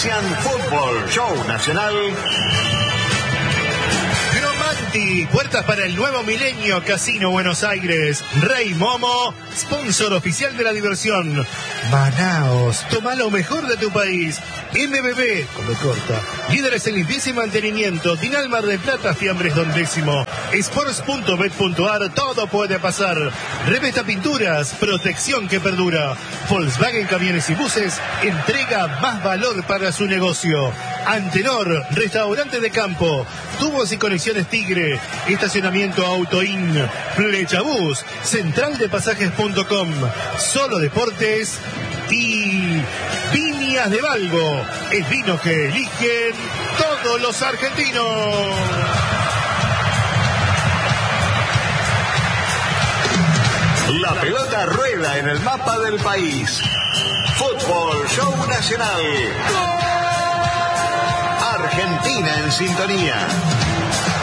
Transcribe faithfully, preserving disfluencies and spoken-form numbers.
auspician Fútbol Show Nacional. Cromanti, puertas para el nuevo milenio, Casino Buenos Aires. Rey Momo, sponsor oficial de la diversión. Manaos, toma lo mejor de tu país. M B B, come corta. Líderes en limpieza y mantenimiento. Dinal Mar del Plata, Fiambres Don Décimo. Sports punto bet punto ar, todo puede pasar. Revesta Pinturas, protección que perdura. Volkswagen Camiones y Buses, entrega más valor para su negocio. Antenor, restaurante de campo. Tubos y conexiones Tigre. Estacionamiento Autoin. Flechabús, central de pasajes punto com. Solo Deportes y Viñas de Valgo, el vino que eligen todos los argentinos. La pelota rueda en el mapa del país. Fútbol Show Nacional. Argentina en sintonía.